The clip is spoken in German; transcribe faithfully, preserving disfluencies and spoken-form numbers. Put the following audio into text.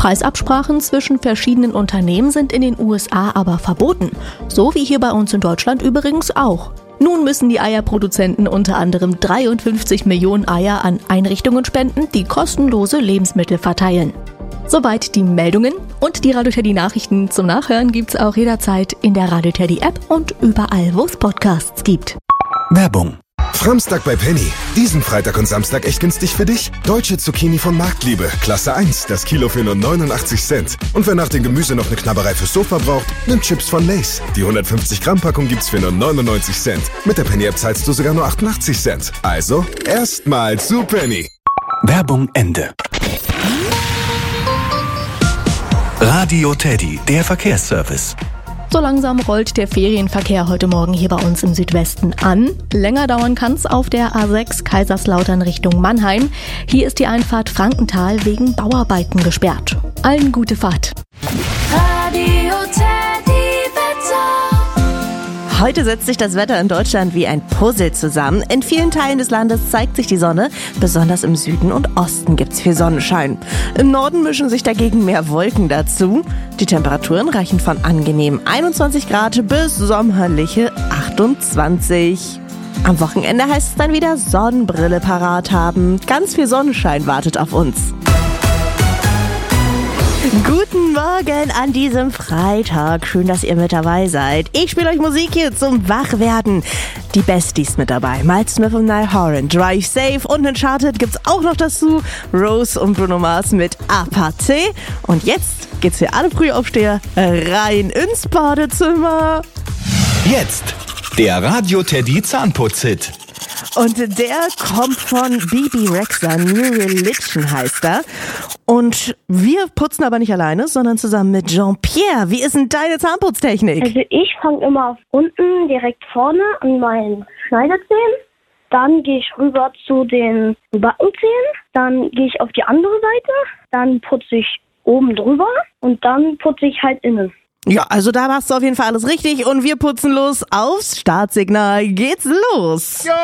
Preisabsprachen zwischen verschiedenen Unternehmen sind in den U S A aber verboten. So wie hier bei uns in Deutschland übrigens auch. Nun müssen die Eierproduzenten unter anderem dreiundfünfzig Millionen Eier an Einrichtungen spenden, die kostenlose Lebensmittel verteilen. Soweit die Meldungen und die Radio Teddy Nachrichten zum Nachhören gibt's auch jederzeit in der Radio Teddy App und überall, wo es Podcasts gibt. Werbung. Framstag bei Penny. Diesen Freitag und Samstag echt günstig für dich. Deutsche Zucchini von Marktliebe. Klasse eins. Das Kilo für nur neunundachtzig Cent. Und wer nach dem Gemüse noch eine Knabberei fürs Sofa braucht, nimmt Chips von Lay's. Die hundertfünfzig Gramm Packung gibt's für nur neunundneunzig Cent. Mit der Penny App zahlst du sogar nur achtundachtzig Cent. Also, erstmal zu Penny. Werbung Ende. Radio Teddy, der Verkehrsservice. So langsam rollt der Ferienverkehr heute Morgen hier bei uns im Südwesten an. Länger dauern kann's auf der A sechs Kaiserslautern Richtung Mannheim. Hier ist die Einfahrt Frankenthal wegen Bauarbeiten gesperrt. Allen gute Fahrt. Radio Teddy Wetter. Heute setzt sich das Wetter in Deutschland wie ein Puzzle zusammen. In vielen Teilen des Landes zeigt sich die Sonne. Besonders im Süden und Osten gibt's viel Sonnenschein. Im Norden mischen sich dagegen mehr Wolken dazu. Die Temperaturen reichen von angenehm einundzwanzig Grad bis sommerliche achtundzwanzig. Am Wochenende heißt es dann wieder Sonnenbrille parat haben. Ganz viel Sonnenschein wartet auf uns. Guten Morgen an diesem Freitag. Schön, dass ihr mit dabei seid. Ich spiele euch Musik hier zum Wachwerden. Die Besties mit dabei. Miles Smith und Niall Horan. Drive Safe und Uncharted gibt's auch noch dazu. Rose und Bruno Mars mit Apathy. Und jetzt geht's für alle Frühaufsteher rein ins Badezimmer. Jetzt der Radio Teddy Zahnputz-Hit. Und der kommt von B B Rexha, New Religion heißt er. Und wir putzen aber nicht alleine, sondern zusammen mit Jean-Pierre. Wie ist denn deine Zahnputztechnik? Also ich fange immer auf unten direkt vorne an meinen Schneiderzähnen. Dann gehe ich rüber zu den Backenzähnen. Dann gehe ich auf die andere Seite. Dann putze ich oben drüber und dann putze ich halt innen. Ja, also da machst du auf jeden Fall alles richtig und wir putzen los. Aufs Startsignal geht's los. Ja.